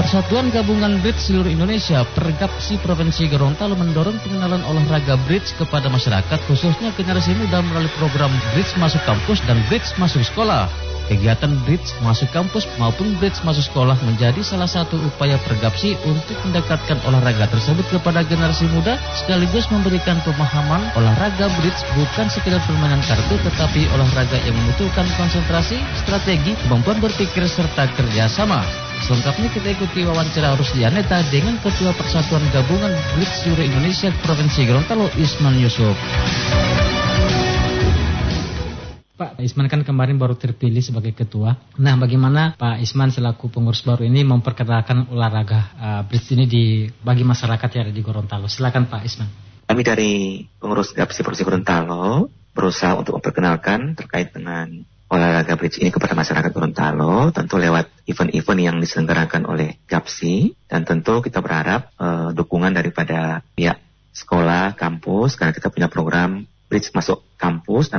Persatuan Gabungan Bridge seluruh Indonesia Pergapsi Provinsi Gorontalo mendorong pengenalan olahraga bridge kepada masyarakat khususnya generasi muda melalui program Bridge Masuk Kampus dan Bridge Masuk Sekolah. Kegiatan Bridge Masuk Kampus maupun Bridge Masuk Sekolah menjadi salah satu upaya Pergapsi untuk mendekatkan olahraga tersebut kepada generasi muda sekaligus memberikan pemahaman olahraga bridge bukan sekedar permainan kartu tetapi olahraga yang membutuhkan konsentrasi, strategi, kemampuan berpikir serta kerjasama. Selengkapnya kita ikuti wawancara Rusdianeta dengan Ketua Persatuan Gabungan Bridge seluruh Indonesia Provinsi Gorontalo Isman Yusuf. Pak Isman kan kemarin baru terpilih sebagai ketua. Nah, bagaimana Pak Isman selaku pengurus baru ini memperkenalkan olahraga bridge ini bagi masyarakat yang ada di Gorontalo? Silakan Pak Isman. Kami dari pengurus Gapsi Provinsi Gorontalo berusaha untuk memperkenalkan terkait dengan olahraga bridge ini kepada masyarakat Gorontalo, tentu lewat event-event yang diselenggarakan oleh Gapsi, dan tentu kita berharap dukungan daripada pihak sekolah, kampus, karena kita punya program Bridge Masuk Kampus dan